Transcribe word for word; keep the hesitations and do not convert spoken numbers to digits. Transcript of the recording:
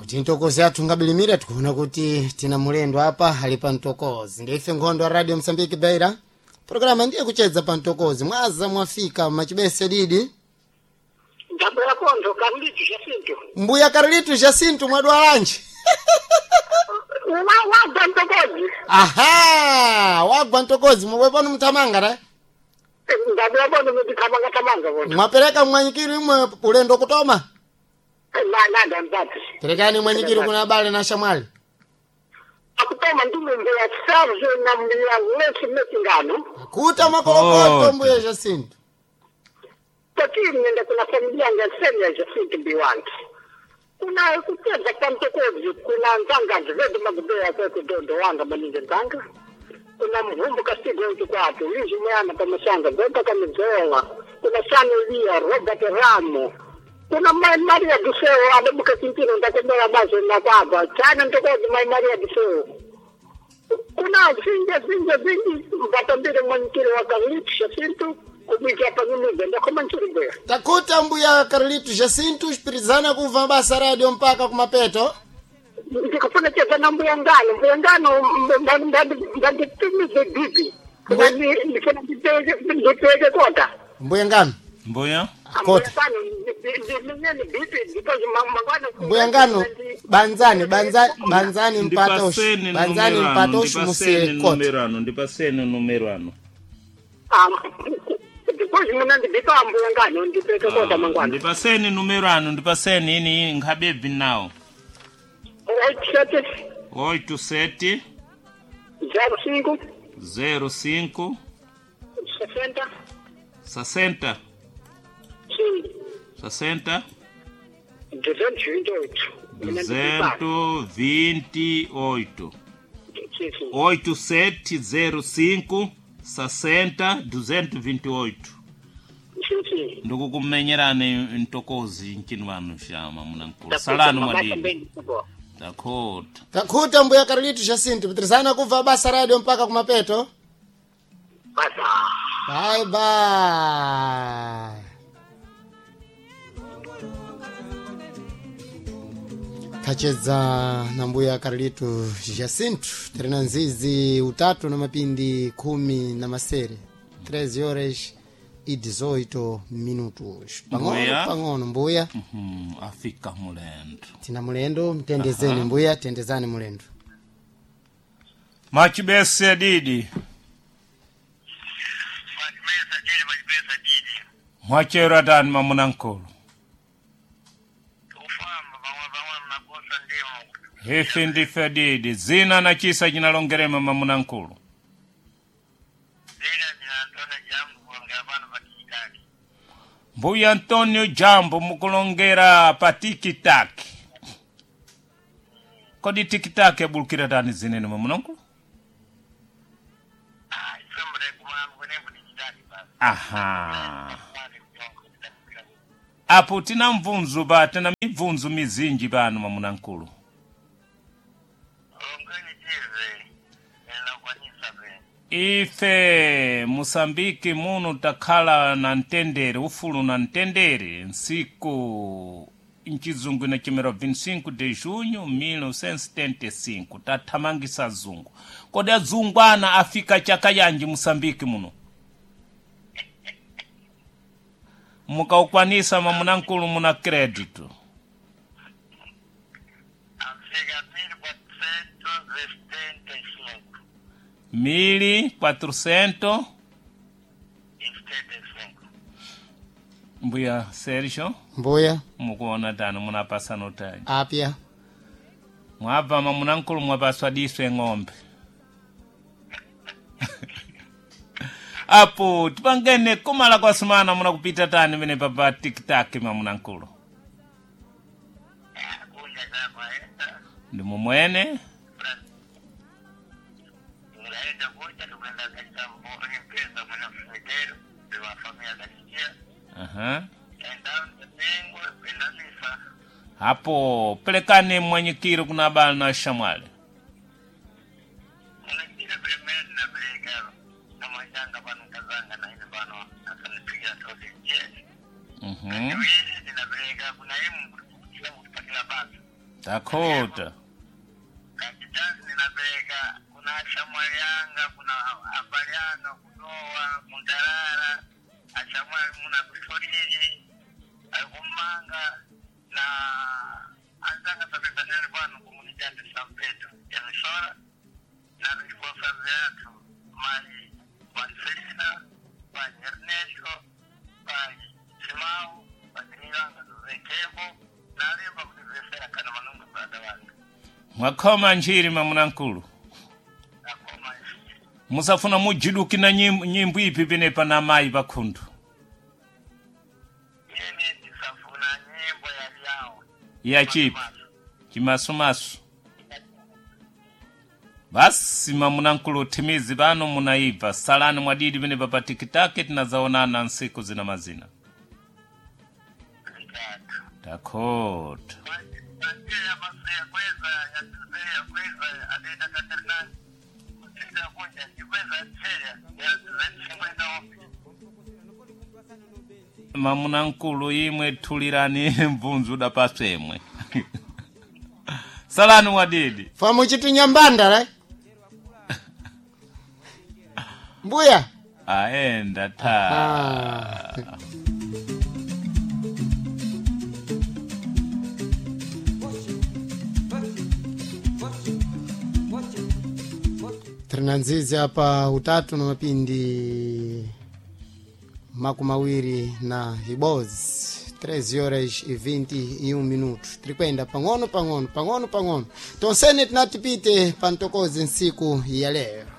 tintokozi athu ngabilimira tikuona kuti tina mulendo hapa ali pa ntokozi. Ndife nkhondo wa Radio Msambiki Beira. Programa ndiye kucheza pa ntokozi. Mwaza mwafika machibese didi. Ndabo ya kondo Carlito Jacinto. Mbuya Carlito Jacinto mwadwa lanji. Wagwa ntokozi. Aha, wagwa ntokozi mwe pano mtamanga ra. Ndabo ya kondo mtamanga tamanga kondo. Mwapeleka mwanyikiri mwe ulendo kutoma. Na nada mbati. Perekani mwanyikiri kuna bale na shamwali. Akutoma ndume mbuya sarjo na mbuya lesi metingano. Kuta makolokoto mbuya Jacinto. Tatiri nenda kuna familia ya Senya Jacinto Biwanti. Kuna kuteza kwa mtokozi, kuna nzanga zivedu magudea kwa kudondo wanga maninja nzanga. Kuna mvumbu kastigo yutu kwa atu, lizi meana pa masanga, zota kama zola. Kuna Sani Lia, Robert Ramo. Kuna Mai Maria Duseo, adabuka kintino ndatemela bazo na baba. Chana mtokozi Mai Maria Duseo. Kuna zinja zinja zinji, mbatambire mwanikiri wa Carlito Jacinto. Kubikia pa nini nda kama nchiribe. Takuta mbuya Carlito Jacinto spirizana kuva basa radio mpaka kumapeto. Ndikafuna cheza na mbuya ngano, mbuya ngano ndanditumize bibi. Ndifuna ndipege kota. Mbuya ngano? Mbuya? Kota. Mbuya ngano, banzani, banzani, banzani mpatoshi. Banzani mpatoshi musie kota. Numerano, ndipasene numerano. Ndipasene numerano, ndipeke kota mangwana. Ndipasene numerano, ndipasene ini ngabebi nao. oito sete zero cinco zero cinco sessenta sessenta sim sessenta duzentos e vinte e oito duzentos e vinte e oito oito sete zero cinco sessenta duzentos e vinte e oito. Ndugu kumenyerane ntokozi nchini wanu shama mnankulu salanu madini Takuta. Takuta mbuya Carlito Jacinto. Petrizana kuva basa radio mpaka kumapeto. Bye bye. Kacheza na mbuya Carlito Jacinto. Terena nzizi utatu na mapindi kumi na masere. treze horas e dezoito minutos. Pangono, pangono mbuya. Mhm, afika mulendo. Tina mulendo, mtendezeni mbuya, tendezani mulendo. Machibese didi. Machibese didi, machibese didi. Mwachera dani mamunankolo. Ufamba, bangwa bangwa mnakosa ndiyo. Hifi ndife didi. Zina na chisa jinalongerema mamunankolo. Zina zinatona jambu kwa ngabana patikitaki. Mbuya Antonio Jambo mukulongera pa tikitaki. Kodi tikitaki bulkira dani zinene mamunankolo? Ah, isombre kumana mwenembu tikitaki basi. Aha. Apo tina mvunzu ba, tina mivunzu mizinji banu mamunankolo. Ongeni jive, ena kwa nisabe. Ife Musambiki munu takhala na ntendere, ufulu na ntendere, nsiku nchizungu na chimero vinte e cinco de junho mil novecentos e setenta e cinco, tatamangisa zungu. Kodi azungwana afika chaka yanji Musambiki muno? Muka ukwanisa mamunankulu muna kredito. Afika mil quatrocentos e setenta e cinco. Mili quatrocentos E setenta e cinco. Mbuya Sergio? Mbuya. Mukuona tano muna pasa notaji. Apia. Mwaba mamunankulu mwabaswa diswe ngombe. Apo, tupangene kumala kwa sumana muna kupita tani mene papa tikitaki mamunankulu. Kunja zama enda. Ndimu mwene? Ngaenda kuja tukwenda katika mboni mpesa mwana mfumidero. Kwa familia kasikia. Aha. Enda mtengo, enda nifa. Hapo, pelekane mwenyekiri kuna bala na shamwale. Mwenyekiri primeri na brigaro. Na mwanjanga panu kazanga na ina bano. Asanipiga sote njie. Mhm. Niwezi na brigaro. Kuna himu kutila basa. Dakota. Kakitanzi ninapeleka kuna Shamwali Yanga, kuna Ambali Yanga, Kudoa, Mundarara, Ashamwali Muna Kushoriri, Alkumanga, na anzanga tabeka nene bwana kumunijante Sampeto. Yanisora, na rikosa zeatu, Mali, Manfelina, Mali Ernesto, Mali Simau, Mali Yanga, Zekebo, na rimba kutizesera kana manungu brada wangu. Mwakoma njiri mamunankulu. Musafuna mujiduki na nyimbo, nyimbo ipi binepa na mai bakundu. Yene tisafuna nyimbo ya liao. Ya chipi. Kimasumasu. Basi mamunankulu timizi bano munaiva. Salani mwadidi bine baba tikitake tinazaonana nsiku zina mazina. Dakota. Mamunankulu imwe tulirani mvunzu da pasemwe. Salani wadidi. Famu chitu nyambanda right? Mbuya. Aenda ta. Ah. Trinanzizi hapa utatu na mapindi makumawiri na hibozi. treze horas e vinte e um minutos. Trikwenda pangono pangono pangono pangono. Tonsene tunatipite pantokoze nsiku ya leo.